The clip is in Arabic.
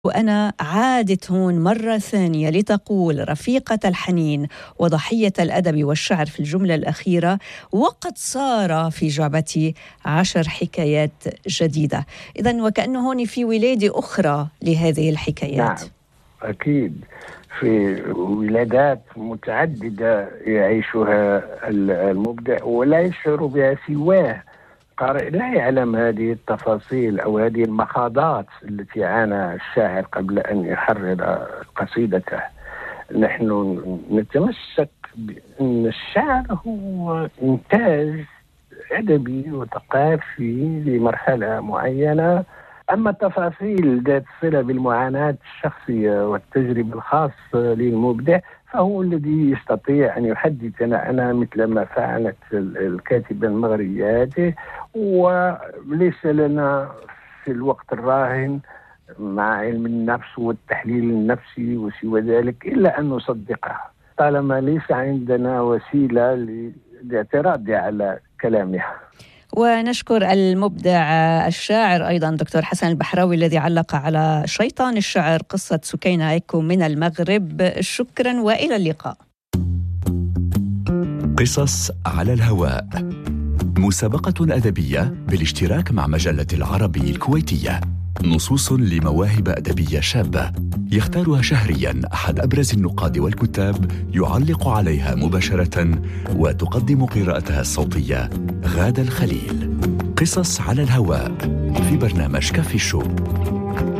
وأنا عادت هون مرة ثانية لتقول رفيقة الحنين وضحية الأدب والشعر في الجملة الأخيرة: وقد صار في جعبتي 10 حكايات جديدة. إذن وكأنه هون في ولادة أخرى لهذه الحكايات. نعم، أكيد في ولادات متعددة يعيشها المبدع ولا يشعر بها سواه. قارئ لا يعلم هذه التفاصيل أو هذه المخاضات التي عانى الشاعر قبل أن يحرر قصيدته. نحن نتمسك بأن الشعر هو إنتاج أدبي وثقافي لمرحلة معينة، أما التفاصيل ذات صلة بالمعاناة الشخصية والتجربة الخاصة للمبدع فهو الذي يستطيع أن يحدثنا عنها مثل ما فعلت الكاتبة المغربية هذه. وليس لنا في الوقت الراهن مع علم النفس والتحليل النفسي وسوى ذلك إلا أن نصدقها طالما ليس عندنا وسيلة للاعتراض على كلامها. ونشكر المبدع الشاعر أيضا دكتور حسن البحراوي الذي علق على شيطان الشعر قصة سكينة إيكو من المغرب. شكرا وإلى اللقاء. قصص على الهواء، مسابقة أدبية بالاشتراك مع مجلة العربي الكويتية، نصوص لمواهب أدبية شابة يختارها شهرياً أحد أبرز النقاد والكتاب يعلق عليها مباشرة وتقدم قراءتها الصوتية غادة الخليل. قصص على الهواء في برنامج كافي شو.